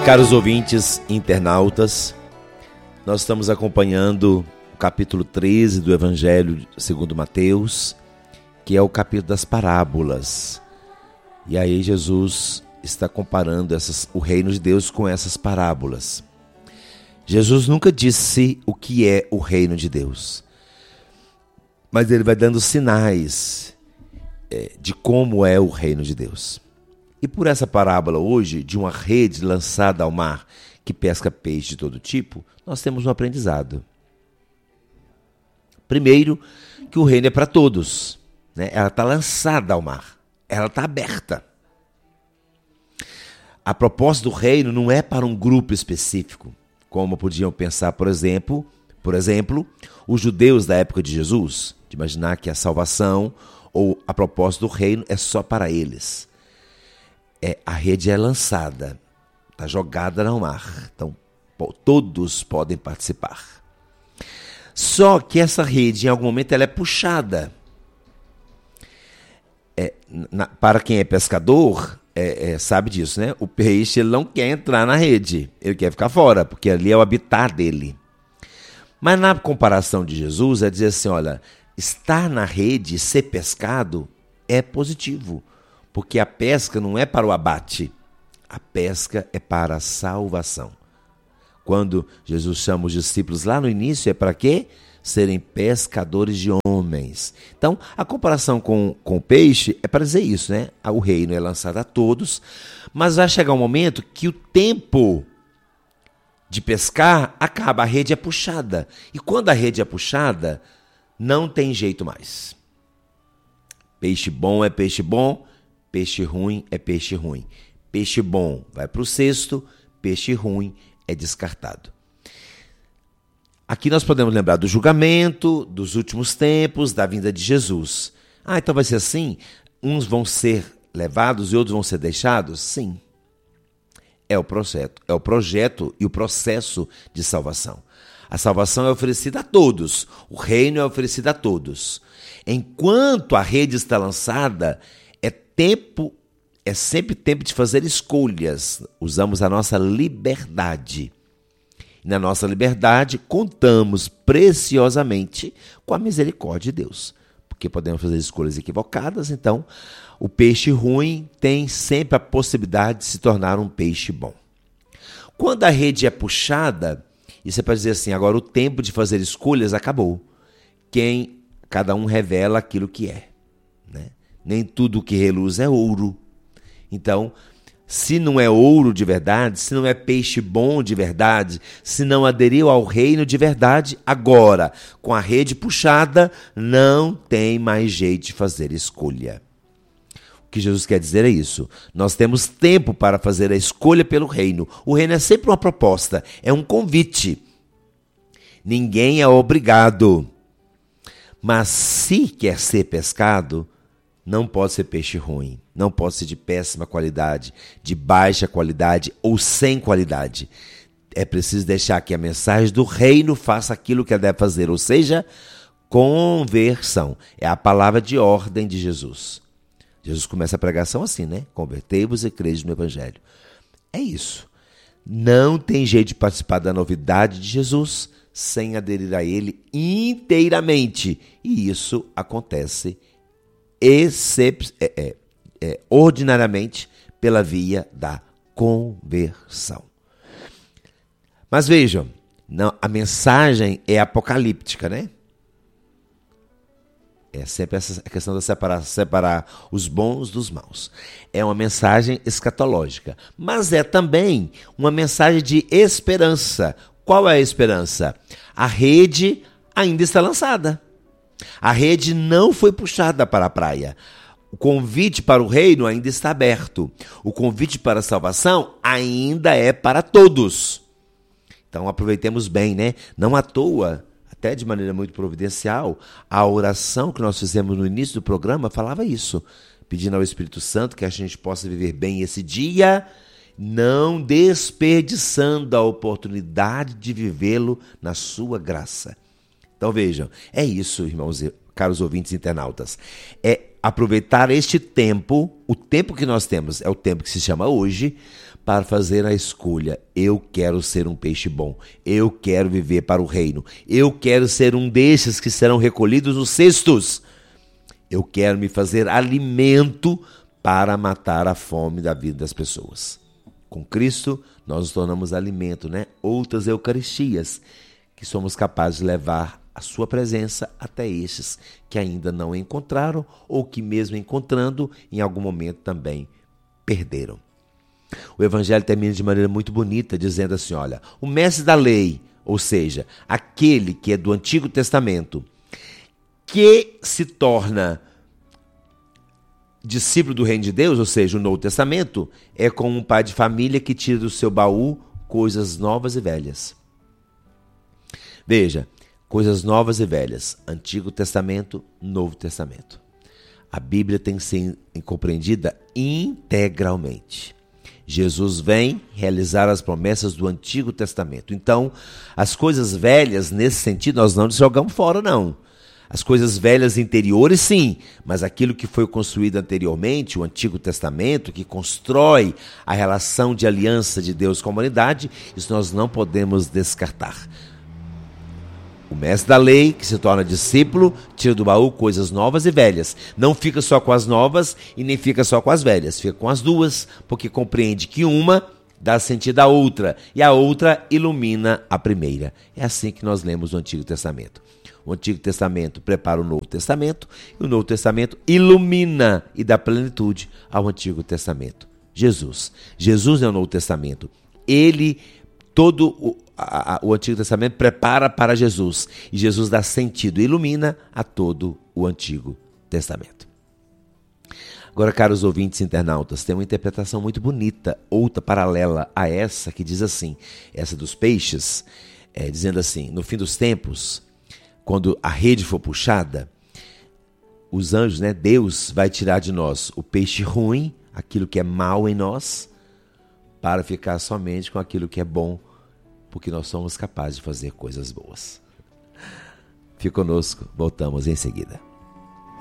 Caros ouvintes, internautas, nós estamos acompanhando o capítulo 13 do Evangelho segundo Mateus, que é o capítulo das parábolas. E aí Jesus está comparando o reino de Deus com essas parábolas. Jesus nunca disse o que é o reino de Deus, mas ele vai dando sinais de como é o reino de Deus. E por essa parábola hoje, de uma rede lançada ao mar que pesca peixe de todo tipo, nós temos um aprendizado. Primeiro, que o reino é para todos, né? Ela está lançada ao mar, ela está aberta. A proposta do reino não é para um grupo específico, como podiam pensar, por exemplo, os judeus da época de Jesus, de imaginar que a salvação ou a proposta do reino é só para eles. A rede é lançada, está jogada no mar, então todos podem participar. Só que essa rede, em algum momento, ela é puxada. Para quem é pescador, sabe disso, né? O peixe ele não quer entrar na rede, ele quer ficar fora, porque ali é o habitat dele. Mas na comparação de Jesus, é dizer assim, olha, estar na rede, ser pescado, é positivo. Porque a pesca não é para o abate, a pesca é para a salvação. Quando Jesus chama os discípulos lá no início, é para quê? Serem pescadores de homens. Então, a comparação com o peixe é para dizer isso, né? O reino é lançado a todos, mas vai chegar um momento que o tempo de pescar acaba, a rede é puxada. E quando a rede é puxada, não tem jeito mais. Peixe bom é peixe bom, peixe ruim é peixe ruim. Peixe bom vai para o cesto, peixe ruim é descartado. Aqui nós podemos lembrar do julgamento, dos últimos tempos, da vinda de Jesus. Então vai ser assim? Uns vão ser levados e outros vão ser deixados? Sim. É o projeto e o processo de salvação. A salvação é oferecida a todos, o reino é oferecido a todos. Enquanto a rede está lançada, é sempre tempo de fazer escolhas. Usamos a nossa liberdade. Na nossa liberdade, contamos preciosamente com a misericórdia de Deus. Porque podemos fazer escolhas equivocadas, então o peixe ruim tem sempre a possibilidade de se tornar um peixe bom. Quando a rede é puxada, e você pode dizer assim, agora o tempo de fazer escolhas acabou. Cada um revela aquilo que é, né? Nem tudo que reluz é ouro. Então, se não é ouro de verdade, se não é peixe bom de verdade, se não aderiu ao reino de verdade, agora, com a rede puxada, não tem mais jeito de fazer escolha. O que Jesus quer dizer é isso. Nós temos tempo para fazer a escolha pelo reino. O reino é sempre uma proposta, é um convite. Ninguém é obrigado. Mas se quer ser pescado, não pode ser peixe ruim, não pode ser de péssima qualidade, de baixa qualidade ou sem qualidade. É preciso deixar que a mensagem do reino faça aquilo que ela deve fazer, ou seja, conversão. É a palavra de ordem de Jesus. Jesus começa a pregação assim, né? Convertei-vos e crede no Evangelho. É isso. Não tem jeito de participar da novidade de Jesus sem aderir a ele inteiramente. E isso acontece ordinariamente pela via da conversão. Mas vejam, a mensagem é apocalíptica, né? É sempre essa questão de separar os bons dos maus. É uma mensagem escatológica, mas é também uma mensagem de esperança. Qual é a esperança? A rede ainda está lançada. A rede não foi puxada para a praia. O convite para o reino ainda está aberto. O convite para a salvação ainda é para todos. Então aproveitemos bem, né? Não à toa, até de maneira muito providencial, a oração que nós fizemos no início do programa falava isso, pedindo ao Espírito Santo que a gente possa viver bem esse dia, não desperdiçando a oportunidade de vivê-lo na sua graça. Então vejam, é isso, irmãos, caros ouvintes internautas. aproveitar este tempo, o tempo que nós temos é o tempo que se chama hoje, para fazer a escolha. Eu quero ser um peixe bom, eu quero viver para o reino, eu quero ser um desses que serão recolhidos nos cestos. Eu quero me fazer alimento para matar a fome da vida das pessoas. Com Cristo, nós nos tornamos alimento, né? Outras eucaristias que somos capazes de levar a sua presença até estes que ainda não encontraram ou que mesmo encontrando, em algum momento também perderam. O Evangelho termina de maneira muito bonita, dizendo assim, olha, o mestre da lei, ou seja, aquele que é do Antigo Testamento, que se torna discípulo do reino de Deus, ou seja, o Novo Testamento, é como um pai de família que tira do seu baú coisas novas e velhas. Veja, coisas novas e velhas, Antigo Testamento, Novo Testamento. A Bíblia tem que ser compreendida integralmente. Jesus vem realizar as promessas do Antigo Testamento. Então, as coisas velhas, nesse sentido, nós não jogamos fora, não. As coisas velhas interiores, sim, mas aquilo que foi construído anteriormente, o Antigo Testamento, que constrói a relação de aliança de Deus com a humanidade, isso nós não podemos descartar. O mestre da lei, que se torna discípulo, tira do baú coisas novas e velhas. Não fica só com as novas e nem fica só com as velhas. Fica com as duas, porque compreende que uma dá sentido à outra e a outra ilumina a primeira. É assim que nós lemos o Antigo Testamento. O Antigo Testamento prepara o Novo Testamento e o Novo Testamento ilumina e dá plenitude ao Antigo Testamento. Jesus é o Novo Testamento. Ele, todo o Antigo Testamento prepara para Jesus e Jesus dá sentido e ilumina a todo o Antigo Testamento. Agora, caros ouvintes internautas, tem uma interpretação muito bonita, outra paralela a essa, que diz assim, essa dos peixes, dizendo assim, no fim dos tempos, quando a rede for puxada, os anjos, né, Deus vai tirar de nós o peixe ruim, aquilo que é mal em nós, para ficar somente com aquilo que é bom, porque nós somos capazes de fazer coisas boas. Fique conosco, voltamos em seguida.